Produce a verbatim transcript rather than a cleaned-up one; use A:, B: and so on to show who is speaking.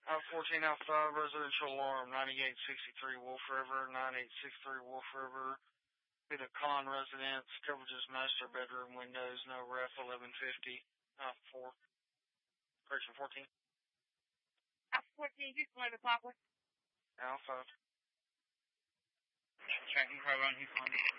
A: Alpha fourteen, Alpha five, residential alarm, ninety-eight sixty-three Wolf River, ninety-eight sixty-three Wolf River. Be the Con residence, coverage is master bedroom, windows, no ref, eleven fifty, Alpha four. Correction, fourteen.
B: Alpha fourteen, Houston, eleven Poplar.
A: Alpha.
B: Tracking car on Houston.